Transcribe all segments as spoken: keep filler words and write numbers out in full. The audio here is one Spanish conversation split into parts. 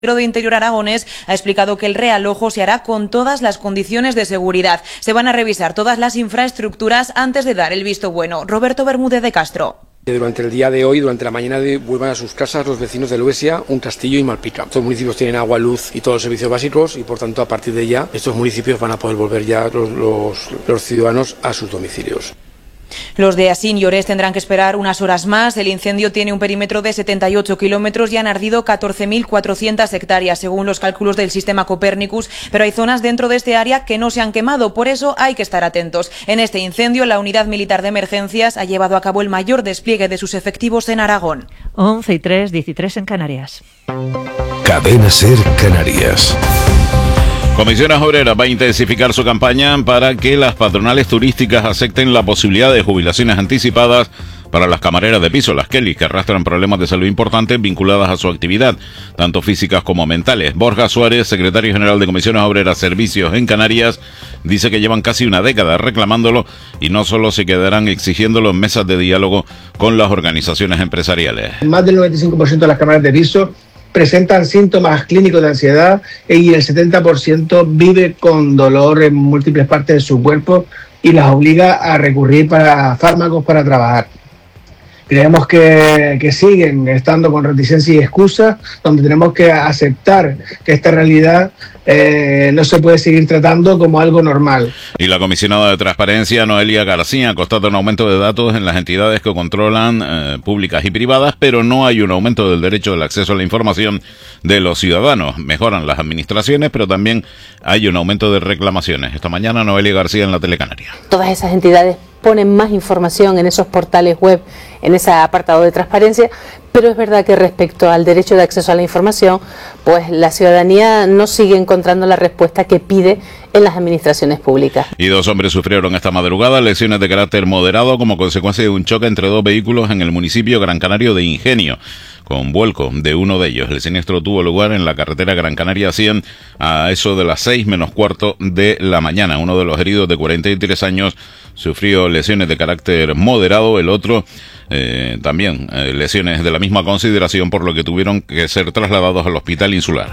El de Interior aragonés ha explicado que el realojo se hará con todas las condiciones de seguridad. Se van a revisar todas las infraestructuras antes de dar el visto bueno. Roberto Bermúdez de Castro. Durante el día de hoy, durante la mañana de hoy, vuelvan a sus casas los vecinos de Luesia, Un Castillo y Malpica. Estos municipios tienen agua, luz y todos los servicios básicos y, por tanto, a partir de ya, estos municipios van a poder volver ya los, los, los ciudadanos a sus domicilios. Los de Asín y Orés tendrán que esperar unas horas más. El incendio tiene un perímetro de setenta y ocho kilómetros y han ardido catorce mil cuatrocientas hectáreas, según los cálculos del sistema Copérnicus, pero hay zonas dentro de este área que no se han quemado, por eso hay que estar atentos. En este incendio, la Unidad Militar de Emergencias ha llevado a cabo el mayor despliegue de sus efectivos en Aragón. once y tres, diecitrés en Canarias. Cadena SER Canarias. Comisiones Obreras va a intensificar su campaña para que las patronales turísticas acepten la posibilidad de jubilaciones anticipadas para las camareras de piso, las Kelly, que arrastran problemas de salud importantes vinculadas a su actividad, tanto físicas como mentales. Borja Suárez, secretario general de Comisiones Obreras Servicios en Canarias, dice que llevan casi una década reclamándolo y no solo se quedarán exigiéndolo en mesas de diálogo con las organizaciones empresariales. Más del noventa y cinco por ciento de las camareras de piso presentan síntomas clínicos de ansiedad y el setenta por ciento vive con dolor en múltiples partes de su cuerpo y las obliga a recurrir para fármacos para trabajar. Creemos que, que siguen estando con reticencia y excusas, donde tenemos que aceptar que esta realidad eh, no se puede seguir tratando como algo normal. Y la comisionada de Transparencia, Noelia García, constata un aumento de datos en las entidades que controlan eh, públicas y privadas, pero no hay un aumento del derecho al acceso a la información de los ciudadanos. Mejoran las administraciones, pero también hay un aumento de reclamaciones. Esta mañana, Noelia García en la Telecanaria. Todas esas entidades ponen más información en esos portales web, en ese apartado de transparencia, pero es verdad que respecto al derecho de acceso a la información, pues la ciudadanía no sigue encontrando la respuesta que pide en las administraciones públicas. Y dos hombres sufrieron esta madrugada lesiones de carácter moderado como consecuencia de un choque entre dos vehículos en el municipio Gran Canario de Ingenio, con vuelco de uno de ellos. El siniestro tuvo lugar en la carretera Gran Canaria cien a eso de las seis menos cuarto de la mañana. Uno de los heridos, de cuarenta y tres años, sufrió lesiones de carácter moderado. El otro eh, también eh, lesiones de la misma consideración, por lo que tuvieron que ser trasladados al hospital insular.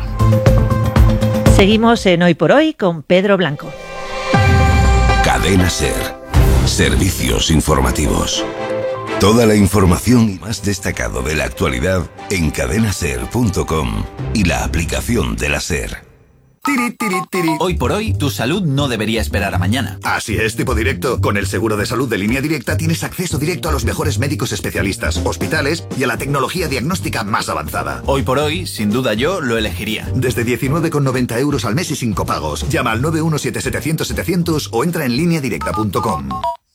Seguimos en Hoy por Hoy con Pedro Blanco. Cadena SER. Servicios informativos. Toda la información y más destacado de la actualidad en cadena ser punto com y la aplicación de la SER. Tiri, tiri, tiri. Hoy por hoy, tu salud no debería esperar a mañana. Así es, tipo directo. Con el seguro de salud de Línea Directa tienes acceso directo a los mejores médicos especialistas, hospitales y a la tecnología diagnóstica más avanzada. Hoy por hoy, sin duda yo lo elegiría. Desde diecinueve con noventa euros al mes y sin copagos. Llama al nueve uno siete setecientos setecientos o entra en línea directa punto com.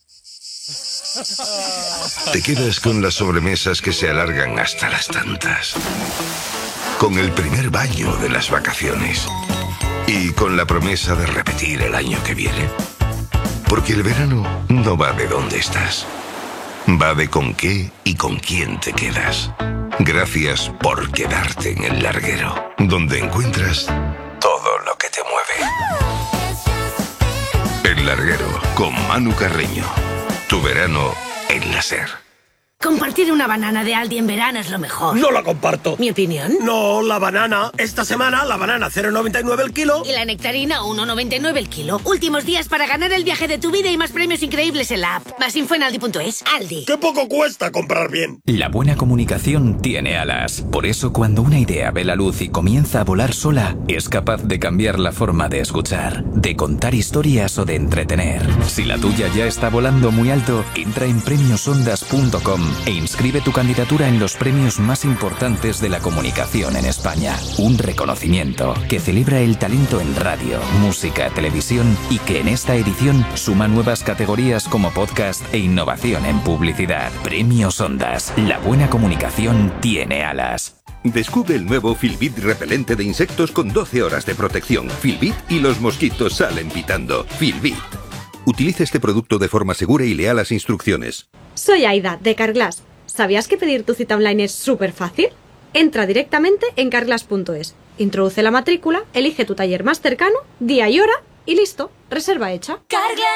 Te quedas con las sobremesas que se alargan hasta las tantas. Con el primer baño de las vacaciones. Y con la promesa de repetir el año que viene. Porque el verano no va de dónde estás. Va de con qué y con quién te quedas. Gracias por quedarte en El Larguero, donde encuentras todo lo que te mueve. El Larguero, con Manu Carreño. Tu verano en la SER. Compartir una banana de Aldi en verano es lo mejor. No la comparto. ¿Mi opinión? No, la banana. Esta semana la banana cero coma noventa y nueve el kilo. Y la nectarina uno coma noventa y nueve el kilo. Últimos días para ganar el viaje de tu vida y más premios increíbles en la app. Más info en aldi punto es. Aldi. ¡Qué poco cuesta comprar bien! La buena comunicación tiene alas. Por eso, cuando una idea ve la luz y comienza a volar sola, es capaz de cambiar la forma de escuchar, de contar historias o de entretener. Si la tuya ya está volando muy alto, entra en premios ondas punto com e inscribe tu candidatura en los premios más importantes de la comunicación en España. Un reconocimiento que celebra el talento en radio, música, televisión y que en esta edición suma nuevas categorías como podcast e innovación en publicidad. Premios Ondas. La buena comunicación tiene alas. Descubre el nuevo Filbit repelente de insectos con doce horas de protección. Filbit y los mosquitos salen pitando. Filbit. Utiliza este producto de forma segura y lea las instrucciones. Soy Aida, de Carglass. ¿Sabías que pedir tu cita online es súper fácil? Entra directamente en carglass punto es, introduce la matrícula, elige tu taller más cercano, día y hora y listo, reserva hecha. Carglass.